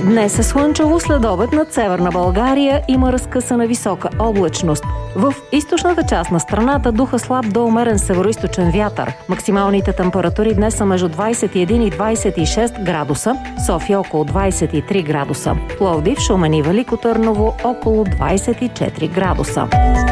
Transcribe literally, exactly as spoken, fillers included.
Днес е слънчево, следобед над северна България има разкъсана висока облачност. В източната част на страната духа слаб до умерен североизточен вятър. Максималните температури днес са между двадесет и един и двадесет и шест градуса, София около двадесет и три градуса, Пловдив, Шумен и Велико Търново около двадесет и четири градуса.